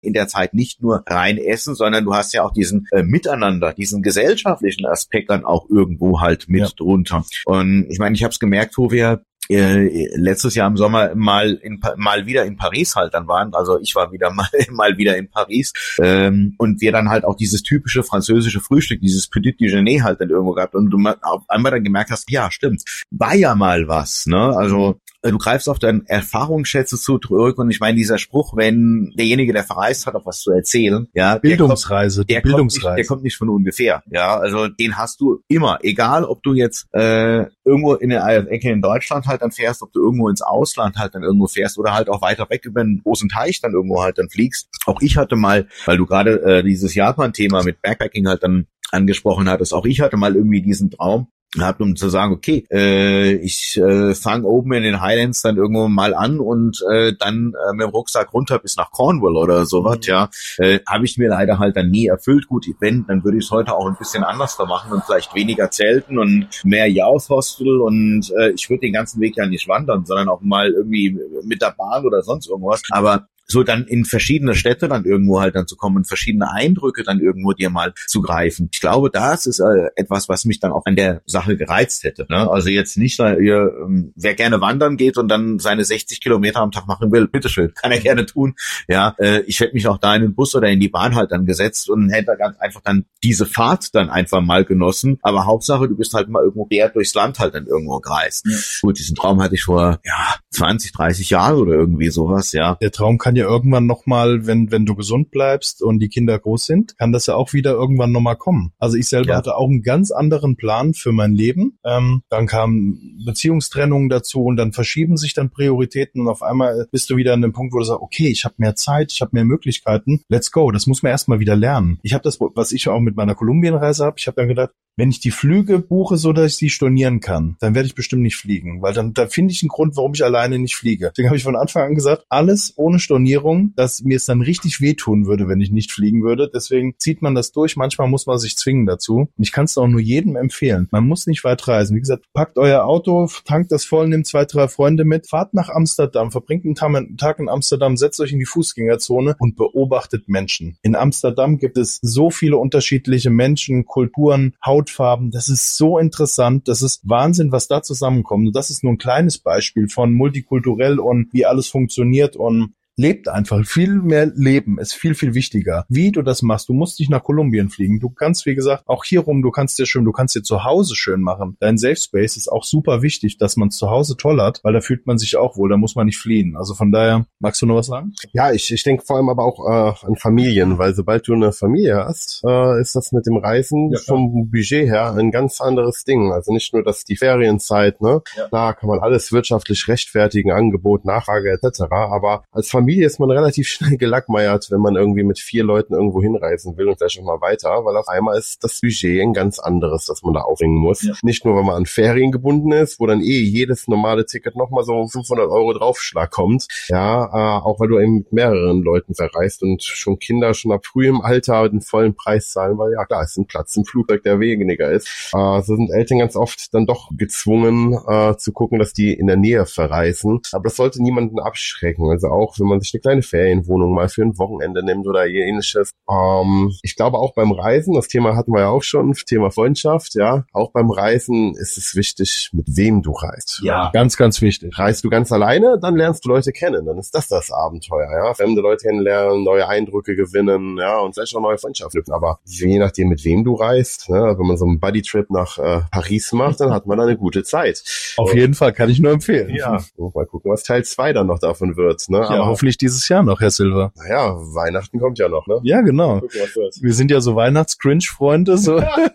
in der Zeit nicht nur rein essen, sondern du hast ja auch diesen Miteinander, diesen gesellschaftlichen Aspekt dann auch irgendwo halt mit drunter. Und ich meine, ich habe es gemerkt, wo wir letztes Jahr im Sommer mal wieder in Paris halt dann waren, also ich war wieder mal wieder in Paris, und wir dann halt auch dieses typische französische Frühstück, dieses Petit Déjeuner halt dann irgendwo gehabt und du auf einmal dann gemerkt hast, ja stimmt, war ja mal was, ne, also du greifst auf deine Erfahrungsschätze zurück und ich meine, dieser Spruch, wenn derjenige, der verreist hat, auch was zu erzählen, ja, Bildungsreise, der kommt nicht von ungefähr, ja, also den hast du immer, egal ob du jetzt irgendwo in der Ecke in Deutschland halt dann fährst, ob du irgendwo ins Ausland halt dann irgendwo fährst oder halt auch weiter weg über einen großen Teich dann irgendwo halt dann fliegst. Auch ich hatte mal, weil du gerade dieses Japan-Thema mit Backpacking halt dann angesprochen hattest, auch ich hatte mal irgendwie diesen Traum, um zu sagen, okay, ich fange oben in den Highlands dann irgendwo mal an und dann mit dem Rucksack runter bis nach Cornwall oder sowas, habe ich mir leider halt dann nie erfüllt. Gut, wenn, dann würde ich es heute auch ein bisschen anders da machen und vielleicht weniger zelten und mehr Youth Hostel und ich würde den ganzen Weg ja nicht wandern, sondern auch mal irgendwie mit der Bahn oder sonst irgendwas, aber so dann in verschiedene Städte dann irgendwo halt dann zu kommen und verschiedene Eindrücke dann irgendwo dir mal zu greifen. Ich glaube, das ist etwas, was mich dann auch an der Sache gereizt hätte. Ne? Also jetzt nicht, wer gerne wandern geht und dann seine 60 Kilometer am Tag machen will, bitteschön, kann er gerne tun. Ja, ich hätte mich auch da in den Bus oder in die Bahn halt dann gesetzt und hätte ganz einfach dann diese Fahrt dann einfach mal genossen. Aber Hauptsache, du bist halt mal irgendwo quer durchs Land halt dann irgendwo gereist. Ja. Gut, diesen Traum hatte ich vor 20, 30 Jahren oder irgendwie sowas, ja. Der Traum kann ja irgendwann nochmal, wenn du gesund bleibst und die Kinder groß sind, kann das ja auch wieder irgendwann nochmal kommen. Also ich selber hatte auch einen ganz anderen Plan für mein Leben. Dann kamen Beziehungstrennungen dazu und dann verschieben sich dann Prioritäten und auf einmal bist du wieder an dem Punkt, wo du sagst, okay, ich habe mehr Zeit, ich habe mehr Möglichkeiten, let's go. Das muss man erstmal wieder lernen. Ich habe das, was ich auch mit meiner Kolumbienreise habe, ich habe dann gedacht, wenn ich die Flüge buche, so dass ich sie stornieren kann, dann werde ich bestimmt nicht fliegen, weil dann finde ich einen Grund, warum ich alleine nicht fliege. Deswegen habe ich von Anfang an gesagt, alles ohne Stornierung, dass mir es dann richtig wehtun würde, wenn ich nicht fliegen würde. Deswegen zieht man das durch. Manchmal muss man sich zwingen dazu. Und ich kann es auch nur jedem empfehlen. Man muss nicht weit reisen. Wie gesagt, packt euer Auto, tankt das voll, nehmt 2, 3 Freunde mit, fahrt nach Amsterdam, verbringt einen Tag in Amsterdam, setzt euch in die Fußgängerzone und beobachtet Menschen. In Amsterdam gibt es so viele unterschiedliche Menschen, Kulturen, Hautfarben. Das ist so interessant. Das ist Wahnsinn, was da zusammenkommt. Und das ist nur ein kleines Beispiel von multikulturell und wie alles funktioniert und lebt einfach. Viel mehr Leben ist viel, viel wichtiger. Wie du das machst, du musst nicht nach Kolumbien fliegen. Du kannst, wie gesagt, auch hier rum, du kannst dir zu Hause schön machen. Dein Safe Space ist auch super wichtig, dass man es zu Hause toll hat, weil da fühlt man sich auch wohl, da muss man nicht fliehen. Also von daher, magst du noch was sagen? Ja, ich denke vor allem aber auch an Familien, weil sobald du eine Familie hast, ist das mit dem Reisen vom Budget her ein ganz anderes Ding. Also nicht nur, dass die Ferienzeit, ne? Ja. Klar kann man alles wirtschaftlich rechtfertigen, Angebot, Nachfrage etc., aber als Familie ist man relativ schnell gelackmeiert, wenn man irgendwie mit 4 Leuten irgendwo hinreisen will und vielleicht auch mal weiter, weil auf einmal ist das Budget ein ganz anderes, das man da aufbringen muss. Ja. Nicht nur, weil man an Ferien gebunden ist, wo dann jedes normale Ticket nochmal so 500 € Draufschlag kommt. Ja, auch weil du eben mit mehreren Leuten verreist und schon Kinder schon ab frühem Alter den vollen Preis zahlen, weil ja klar, ist ein Platz im Flugzeug, der weniger ist. So sind Eltern ganz oft dann doch gezwungen zu gucken, dass die in der Nähe verreisen. Aber das sollte niemanden abschrecken. Also auch, wenn man sich eine kleine Ferienwohnung mal für ein Wochenende nimmt oder ähnliches. Ich glaube auch beim Reisen, das Thema hatten wir ja auch schon, Thema Freundschaft, ja. Auch beim Reisen ist es wichtig, mit wem du reist. Ja, ganz, ganz wichtig. Reist du ganz alleine, dann lernst du Leute kennen. Dann ist das Abenteuer, ja. Fremde Leute kennenlernen, neue Eindrücke gewinnen, ja, und vielleicht auch neue Freundschaften. Aber je nachdem, mit wem du reist, ne, wenn man so einen Buddy-Trip nach Paris macht, dann hat man da eine gute Zeit. Auf jeden Fall, kann ich nur empfehlen. Ja, mal gucken, was Teil 2 dann noch davon wird, ne. Ja, aber hoffentlich dieses Jahr noch, Herr Silver. Naja, Weihnachten kommt ja noch, ne? Ja, genau. Gucken, wir sind ja so Weihnachts-Cringe-Freunde, so,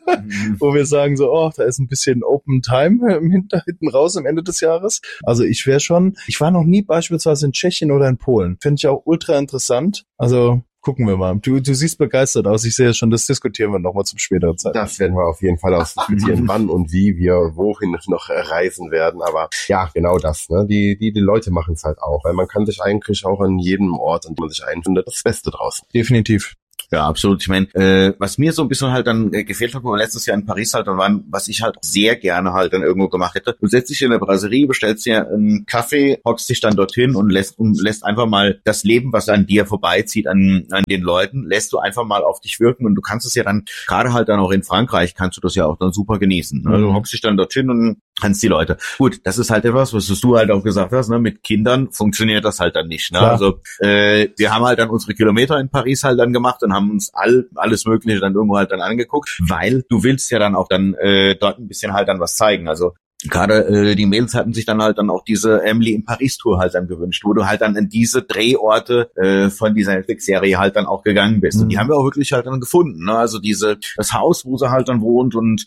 wo wir sagen so, oh, da ist ein bisschen Open Time hinten raus am Ende des Jahres. Also ich war noch nie beispielsweise in Tschechien oder in Polen. Finde ich auch ultra interessant. Also gucken wir mal. Du siehst begeistert aus. Ich sehe schon, das diskutieren wir nochmal zum späteren Zeit. Das werden wir auf jeden Fall ausdiskutieren, wann und wie wir wohin noch reisen werden. Aber ja, genau das. Ne? Die Leute machen es halt auch, weil man kann sich eigentlich auch an jedem Ort, an dem man sich einfindet, das Beste draus. Definitiv. Ja, absolut. Ich meine, was mir so ein bisschen halt dann gefehlt hat, wo wir letztes Jahr in Paris halt dann waren, was ich halt sehr gerne halt dann irgendwo gemacht hätte. Du setzt dich in der Brasserie, bestellst dir einen Kaffee, hockst dich dann dorthin und lässt einfach mal das Leben, was an dir vorbeizieht, an den Leuten, lässt du einfach mal auf dich wirken und du kannst es ja dann, gerade halt dann auch in Frankreich, kannst du das ja auch dann super genießen. Ne? Du hockst dich dann dorthin und kannst die Leute. Gut, das ist halt etwas, was du halt auch gesagt hast, ne? Mit Kindern funktioniert das halt dann nicht. Ne? Also wir haben halt dann unsere Kilometer in Paris halt dann gemacht und haben uns alles Mögliche dann irgendwo halt dann angeguckt, weil du willst ja dann auch dann dort ein bisschen halt dann was zeigen. Also gerade die Mädels hatten sich dann halt dann auch diese Emily in Paris Tour halt dann gewünscht, wo du halt dann in diese Drehorte von dieser Netflix-Serie halt dann auch gegangen bist. Und die haben wir auch wirklich halt dann gefunden. Ne? Also das Haus, wo sie halt dann wohnt und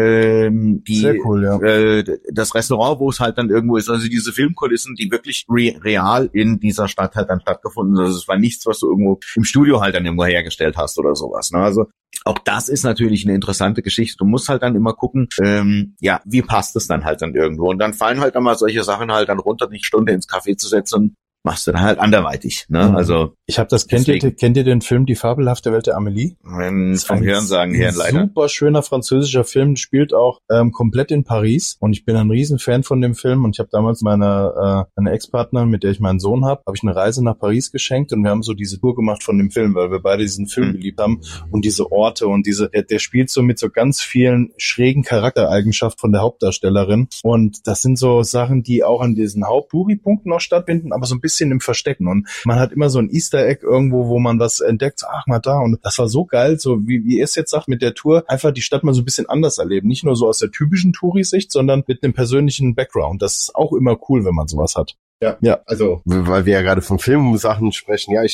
sehr cool, ja. Das Restaurant, wo es halt dann irgendwo ist. Also diese Filmkulissen, die wirklich real in dieser Stadt halt dann stattgefunden. Also es war nichts, was du irgendwo im Studio halt dann irgendwo hergestellt hast oder sowas. Ne? Also auch das ist natürlich eine interessante Geschichte. Du musst halt dann immer gucken, wie passt es dann halt dann irgendwo. Und dann fallen halt dann mal solche Sachen halt dann runter, eine Stunde ins Café zu setzen, machst du dann halt anderweitig. Ne? Also ich habe das, kennt ihr den Film Die fabelhafte Welt der Amelie? Vom Hörensagen her leider. Super schöner französischer Film, spielt auch komplett in Paris und ich bin ein Riesenfan von dem Film und ich habe damals meine Ex-Partnerin, mit der ich meinen Sohn habe ich eine Reise nach Paris geschenkt und wir haben so diese Tour gemacht von dem Film, weil wir beide diesen Film geliebt haben und diese Orte und der spielt so mit so ganz vielen schrägen Charaktereigenschaften von der Hauptdarstellerin und das sind so Sachen, die auch an diesen Haupt-Touri-Punkten noch stattfinden, aber so ein bisschen im Verstecken und man hat immer so ein Easter Egg irgendwo, wo man was entdeckt, so, ach mal da und das war so geil, so wie ihr es jetzt sagt mit der Tour, einfach die Stadt mal so ein bisschen anders erleben, nicht nur so aus der typischen Touri-Sicht, sondern mit einem persönlichen Background, das ist auch immer cool, wenn man sowas hat. Ja, also, weil wir ja gerade von Filmsachen sprechen, ja,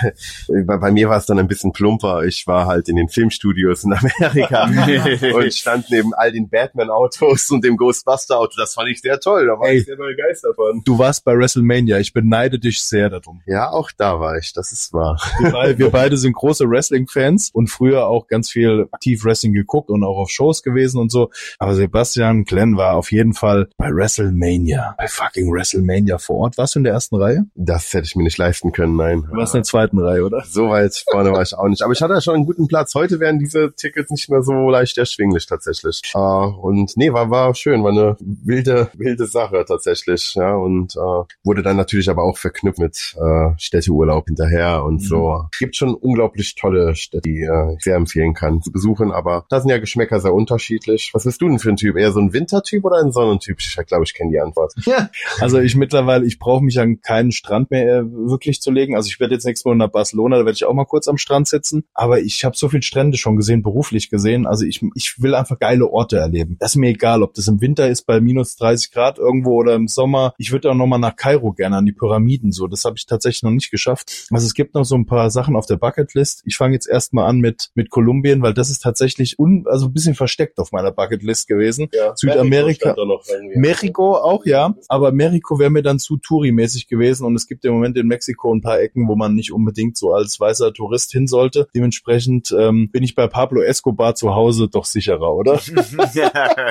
bei mir war es dann ein bisschen plumper. Ich war halt in den Filmstudios in Amerika und stand neben all den Batman-Autos und dem Ghostbuster-Auto. Das fand ich sehr toll, da war ich sehr begeistert von. Du warst bei WrestleMania, ich beneide dich sehr darum. Ja, auch da war ich, das ist wahr. Wir beide sind große Wrestling-Fans und früher auch ganz viel aktiv Wrestling geguckt und auch auf Shows gewesen und so. Aber Sebastian Glenn war auf jeden Fall bei WrestleMania, bei fucking WrestleMania vor Ort. Warst du in der ersten Reihe? Das hätte ich mir nicht leisten können, nein. Du warst in der zweiten Reihe, oder? So weit vorne war ich auch nicht. Aber ich hatte ja schon einen guten Platz. Heute wären diese Tickets nicht mehr so leicht erschwinglich tatsächlich. Und nee, war schön. War eine wilde Sache tatsächlich. Ja, und wurde dann natürlich aber auch verknüpft mit Städteurlaub hinterher und so. Es gibt schon unglaublich tolle Städte, die ich sehr empfehlen kann zu besuchen. Aber da sind ja Geschmäcker sehr unterschiedlich. Was bist du denn für ein Typ? Eher so ein Wintertyp oder ein Sonnentyp? Ich glaube, ich kenne die Antwort. Ja, also ich brauche mich an keinen Strand mehr wirklich zu legen. Also ich werde jetzt nächstes Mal nach Barcelona, da werde ich auch mal kurz am Strand sitzen. Aber ich habe so viele Strände schon gesehen, beruflich gesehen. Also ich will einfach geile Orte erleben. Das ist mir egal, ob das im Winter ist bei minus 30 Grad irgendwo oder im Sommer. Ich würde auch nochmal nach Kairo gerne, an die Pyramiden so. Das habe ich tatsächlich noch nicht geschafft. Also es gibt noch so ein paar Sachen auf der Bucketlist. Ich fange jetzt erstmal an mit Kolumbien, weil das ist tatsächlich ein bisschen versteckt auf meiner Bucketlist gewesen. Ja, Südamerika. Mexiko auch, ja. Aber Mexiko wäre mir dann zu Touri-mäßig gewesen und es gibt im Moment in Mexiko ein paar Ecken, wo man nicht unbedingt so als weißer Tourist hin sollte. Dementsprechend bin ich bei Pablo Escobar zu Hause doch sicherer, oder? Ja,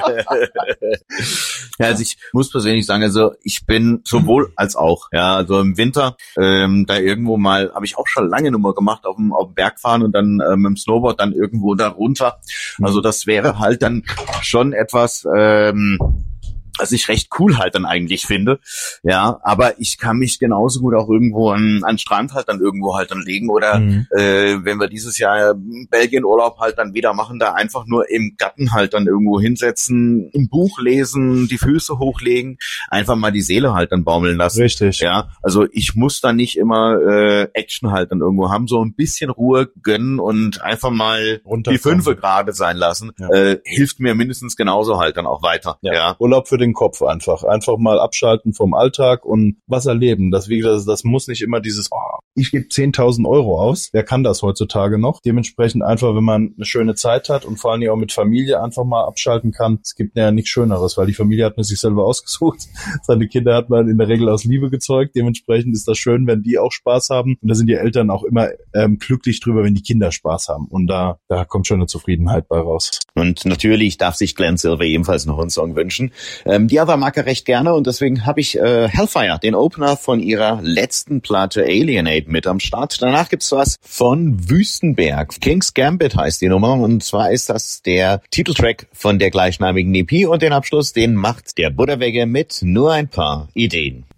also ich muss persönlich sagen, also ich bin sowohl als auch, ja, also im Winter da irgendwo mal, habe ich auch schon lange Nummer gemacht, auf dem Berg fahren und dann mit dem Snowboard dann irgendwo da runter. Also das wäre halt dann schon etwas, was ich recht cool halt dann eigentlich finde, ja, aber ich kann mich genauso gut auch irgendwo an Strand halt dann irgendwo halt dann legen oder wenn wir dieses Jahr Belgien Urlaub halt dann wieder machen, da einfach nur im Garten halt dann irgendwo hinsetzen, ein Buch lesen, die Füße hochlegen, einfach mal die Seele halt dann baumeln lassen. Richtig. Ja, also ich muss da nicht immer Action halt dann irgendwo haben, so ein bisschen Ruhe gönnen und einfach mal die 5 gerade sein lassen, hilft mir mindestens genauso halt dann auch weiter. Ja. Urlaub für den Kopf einfach mal abschalten vom Alltag und was erleben. Das muss nicht immer dieses, ich gebe 10.000 Euro aus. Wer kann das heutzutage noch? Dementsprechend einfach, wenn man eine schöne Zeit hat und vor allem auch mit Familie einfach mal abschalten kann. Es gibt ja nichts Schöneres, weil die Familie hat man sich selber ausgesucht. Seine Kinder hat man in der Regel aus Liebe gezeugt. Dementsprechend ist das schön, wenn die auch Spaß haben. Und da sind die Eltern auch immer glücklich drüber, wenn die Kinder Spaß haben. Und da kommt schon eine Zufriedenheit bei raus. Und natürlich darf sich Glenn Silver ebenfalls noch einen Song wünschen. Die Ava mag er recht gerne und deswegen habe ich Hellfire, den Opener von ihrer letzten Platte Alienate, Update mit am Start. Danach gibt's was von Wüstenberg. King's Gambit heißt die Nummer und zwar ist das der Titeltrack von der gleichnamigen EP und den Abschluss, den macht der Butterwegge mit nur ein paar Ideen.